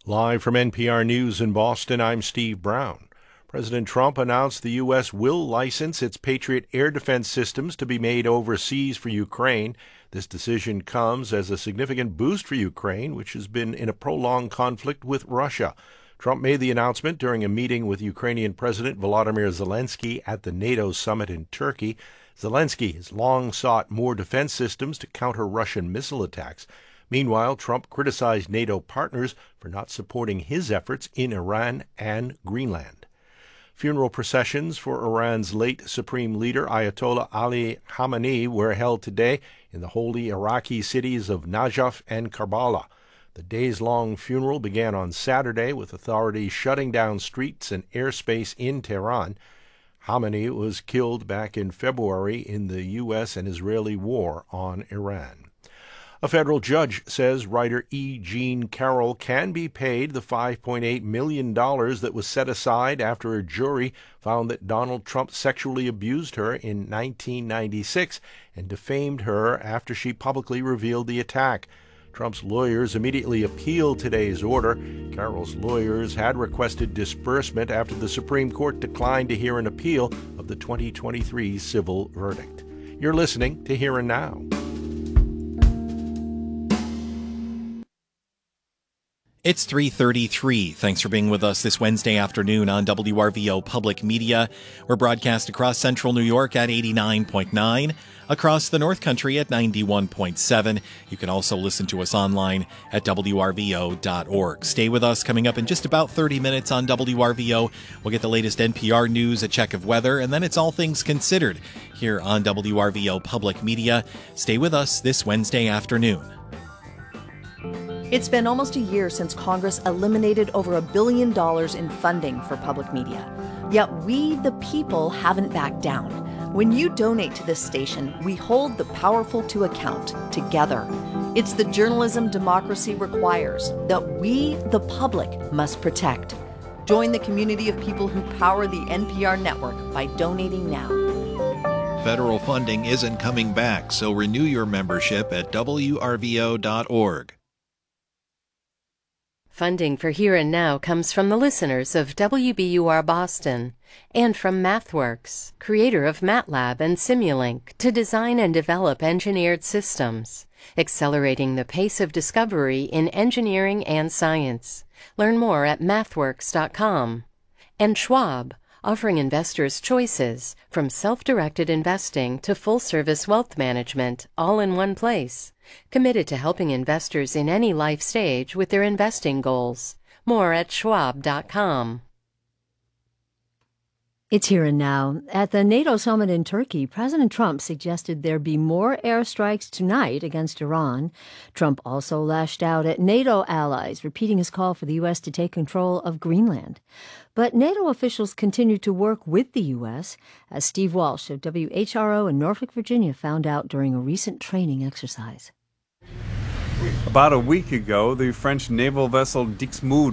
Live from NPR News in Boston, I'm Steve Brown. President Trump announced the U.S. will license its Patriot air defense systems to be made overseas for Ukraine. This decision comes as a significant boost for Ukraine, which has been in a prolonged conflict with Russia. Trump made the announcement during a meeting with Ukrainian President Volodymyr Zelensky at the NATO summit in Turkey. Zelensky has long sought more defense systems to counter Russian missile attacks. Meanwhile, Trump criticized NATO partners for not supporting his efforts in Iran and Greenland. Funeral processions for Iran's late supreme leader Ayatollah Ali Khamenei were held today in the holy Iraqi cities of Najaf and Karbala. The days-long funeral began on Saturday with authorities shutting down streets and airspace in Tehran. Khamenei was killed back in February in the U.S. and Israeli war on Iran. A federal judge says writer E. Jean Carroll can be paid the $5.8 million that was set aside after a jury found that Donald Trump sexually abused her in 1996 and defamed her after she publicly revealed the attack. Trump's lawyers immediately appealed today's order. Carroll's lawyers had requested disbursement after the Supreme Court declined to hear an appeal of the 2023 civil verdict. You're listening to Here and Now. It's 3:33. Thanks for being with us this Wednesday afternoon on WRVO Public Media. We're broadcast across central New York at 89.9, across the North Country at 91.7. You can also listen to us online at WRVO.org. Stay with us. Coming up in just about 30 minutes on WRVO, we'll get the latest NPR news, a check of weather, and then it's All Things Considered here on WRVO Public Media. Stay with us this Wednesday afternoon. It's been almost a year since Congress eliminated over $1 billion in funding for public media. Yet we, the people, haven't backed down. When you donate to this station, we hold the powerful to account together. It's the journalism democracy requires that we, the public, must protect. Join the community of people who power the NPR network by donating now. Federal funding isn't coming back, so renew your membership at WRVO.org. Funding for Here and Now comes from the listeners of WBUR Boston and from MathWorks, creator of MATLAB and Simulink, to design and develop engineered systems, accelerating the pace of discovery in engineering and science. Learn more at mathworks.com. And Schwab, offering investors choices from self-directed investing to full-service wealth management, all in one place. Committed to helping investors in any life stage with their investing goals. More at schwab.com. It's Here and Now. At the NATO summit in Turkey, President Trump suggested there be more airstrikes tonight against Iran. Trump also lashed out at NATO allies, repeating his call for the U.S. to take control of Greenland. But NATO officials continue to work with the U.S., as Steve Walsh of WHRO in Norfolk, Virginia, found out during a recent training exercise. About a week ago, the French naval vessel Dixmude